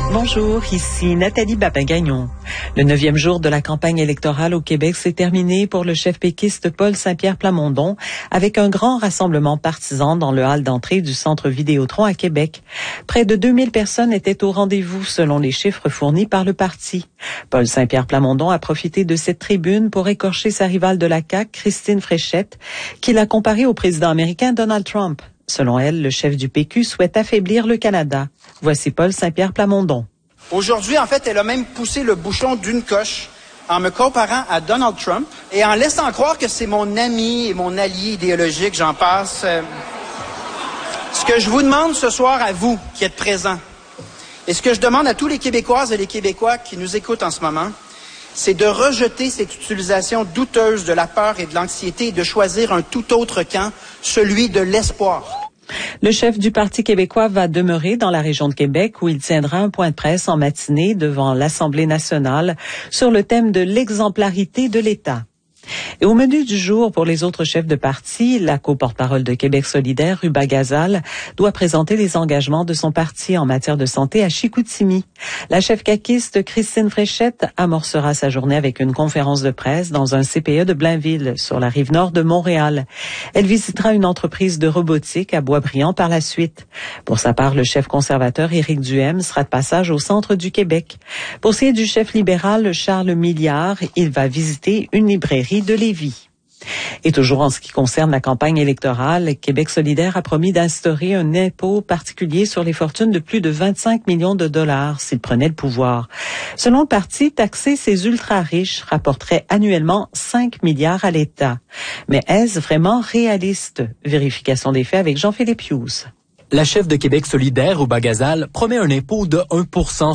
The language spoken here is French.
Bonjour, ici Nathalie Babin-Gagnon. Le 9e jour de la campagne électorale au Québec s'est terminé pour le chef péquiste Paul Saint-Pierre Plamondon avec un grand rassemblement partisan dans le hall d'entrée du Centre Vidéotron à Québec. Près de 2000 personnes étaient au rendez-vous selon les chiffres fournis par le parti. Paul Saint-Pierre Plamondon a profité de cette tribune pour écorcher sa rivale de la CAQ, Christine Fréchette, qu'il a comparée au président américain Donald Trump. Selon elle, le chef du PQ souhaite affaiblir le Canada. Voici Paul Saint-Pierre Plamondon. Aujourd'hui, en fait, elle a même poussé le bouchon d'une coche en me comparant à Donald Trump et en laissant croire que c'est mon ami et mon allié idéologique, j'en passe. Ce que je vous demande ce soir à vous qui êtes présents, et ce que je demande à tous les Québécoises et les Québécois qui nous écoutent en ce moment, c'est de rejeter cette utilisation douteuse de la peur et de l'anxiété et de choisir un tout autre camp, celui de l'espoir. Le chef du Parti québécois va demeurer dans la région de Québec où il tiendra un point de presse en matinée devant l'Assemblée nationale sur le thème de l'exemplarité de l'État. Et au menu du jour, pour les autres chefs de parti, la co-porte-parole de Québec solidaire, Ruba Gazal, doit présenter les engagements de son parti en matière de santé à Chicoutimi. La chef caquiste Christine Fréchette amorcera sa journée avec une conférence de presse dans un CPE de Blainville, sur la rive nord de Montréal. Elle visitera une entreprise de robotique à Boisbriand par la suite. Pour sa part, le chef conservateur Éric Duhem sera de passage au centre du Québec. Pour ce qui est du chef libéral Charles Milliard, il va visiter une librairie de Lévis. Et toujours en ce qui concerne la campagne électorale, Québec solidaire a promis d'instaurer un impôt particulier sur les fortunes de plus de 25 millions de dollars s'il prenait le pouvoir. Selon le parti, taxer ces ultra-riches rapporterait annuellement 5 milliards à l'État. Mais est-ce vraiment réaliste? Vérification des faits avec Jean-Philippe Hughes. La chef de Québec solidaire, Ruba Gazal, promet un impôt de 1%